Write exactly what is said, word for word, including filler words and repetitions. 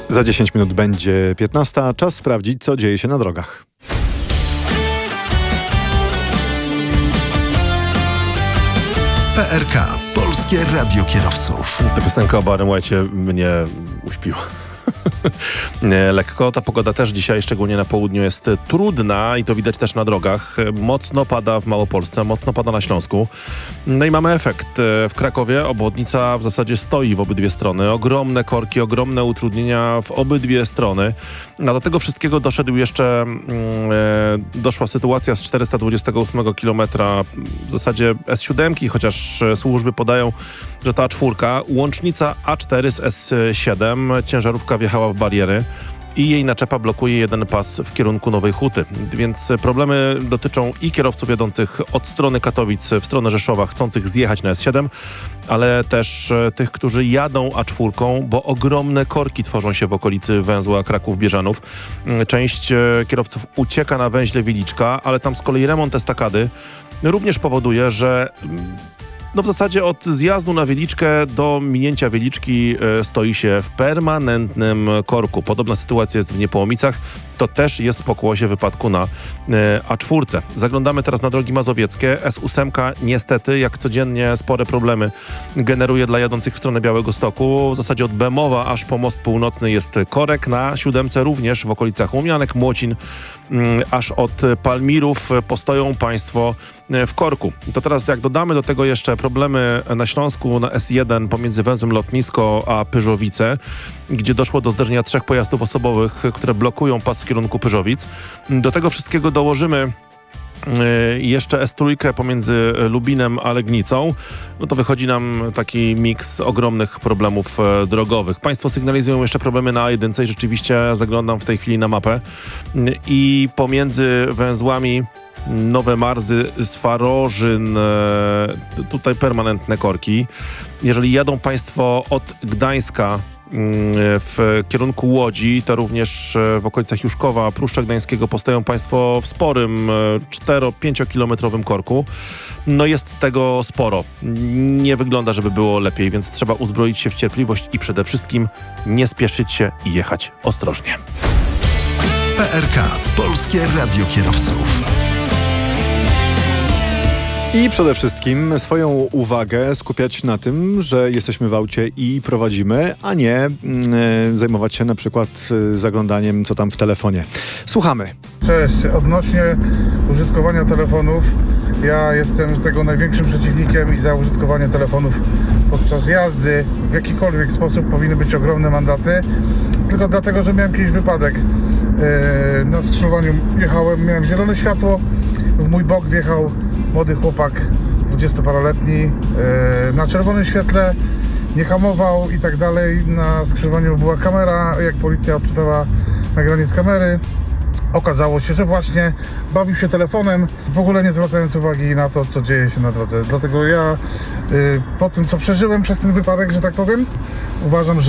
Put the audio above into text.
Za dziesięć minut będzie piętnasta. Czas sprawdzić, co dzieje się na drogach. P R K. Polskie Radio Kierowców. Ta piosenka o Barrym White'cie mnie uśpiła. Lekko. Ta pogoda też dzisiaj, szczególnie na południu, jest trudna i to widać też na drogach. Mocno pada w Małopolsce, mocno pada na Śląsku. No i mamy efekt. W Krakowie obwodnica w zasadzie stoi w obydwie strony. Ogromne korki, ogromne utrudnienia w obydwie strony. A do tego wszystkiego doszedł jeszcze, e, doszła sytuacja z czterysta dwudziestego ósmego kilometra, w zasadzie S siedem, chociaż służby podają, że to A cztery, łącznica A cztery z S siedem, ciężarówka wjechała w bariery i jej naczepa blokuje jeden pas w kierunku Nowej Huty. Więc problemy dotyczą i kierowców jadących od strony Katowic w stronę Rzeszowa, chcących zjechać na S siedem, ale też tych, którzy jadą A cztery, bo ogromne korki tworzą się w okolicy węzła Kraków-Bieżanów. Część kierowców ucieka na węźle Wiliczka, ale tam z kolei remont estakady również powoduje, że no w zasadzie od zjazdu na Wieliczkę do minięcia Wieliczki e, stoi się w permanentnym korku. Podobna sytuacja jest w Niepołomicach. To też jest pokłosie wypadku na e, A cztery. Zaglądamy teraz na drogi mazowieckie. S osiem niestety, jak codziennie, spore problemy generuje dla jadących w stronę Białegostoku. W zasadzie od Bemowa aż po Most Północny jest korek. Na siódemce również w okolicach Łomianek, Młocin, m, aż od Palmirów postoją państwo w korku. To teraz jak dodamy do tego jeszcze problemy na Śląsku na S jeden pomiędzy węzłem Lotnisko a Pyrzowice, gdzie doszło do zderzenia trzech pojazdów osobowych, które blokują pas w kierunku Pyrzowic. Do tego wszystkiego dołożymy jeszcze S trzy pomiędzy Lubinem a Legnicą, no to wychodzi nam taki miks ogromnych problemów drogowych. Państwo sygnalizują jeszcze problemy na A jeden i rzeczywiście zaglądam w tej chwili na mapę i pomiędzy węzłami Nowe Marzy, Swarożyn, tutaj permanentne korki. Jeżeli jadą państwo od Gdańska w kierunku Łodzi, to również w okolicach Juszkowa, Pruszcza Gdańskiego postoją państwo w sporym cztero-pięciokilometrowym korku. No jest tego sporo. Nie wygląda, żeby było lepiej, więc trzeba uzbroić się w cierpliwość i przede wszystkim nie spieszyć się i jechać ostrożnie. P R K. Polskie Radio Kierowców. I przede wszystkim swoją uwagę skupiać na tym, że jesteśmy w aucie i prowadzimy, a nie y, zajmować się na przykład y, zaglądaniem, co tam w telefonie. Słuchamy. Cześć, odnośnie użytkowania telefonów, ja jestem tego największym przeciwnikiem i za użytkowanie telefonów podczas jazdy w jakikolwiek sposób powinny być ogromne mandaty, tylko dlatego, że miałem kiedyś wypadek. Yy, na skrzyżowaniu jechałem, miałem zielone światło, w mój bok wjechał młody chłopak, dwudziestoparoletni, yy, na czerwonym świetle, nie hamował i tak dalej. Na skrzyżowaniu była kamera, jak policja odczytała nagranie z kamery, okazało się, że właśnie bawił się telefonem, w ogóle nie zwracając uwagi na to, co dzieje się na drodze. Dlatego ja yy, po tym, co przeżyłem przez ten wypadek, że tak powiem, uważam, że